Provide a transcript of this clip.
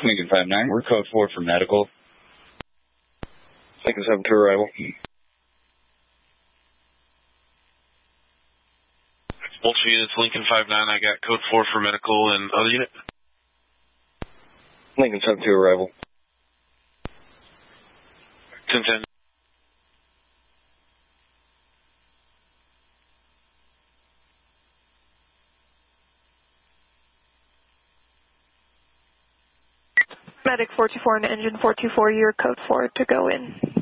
Lincoln 5-9, we're code 4 for medical. Lincoln 7-2 arrival. Vulture units, Lincoln 5-9, I got code 4 for medical and other unit. Lincoln 7-2 arrival. 10-10. Medic 424 and engine 424, you're code 4 to go in.